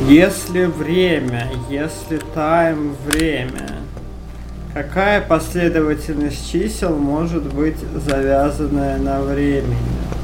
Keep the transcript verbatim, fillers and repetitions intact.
Если время, если time время, какая последовательность чисел может быть завязанная на времени?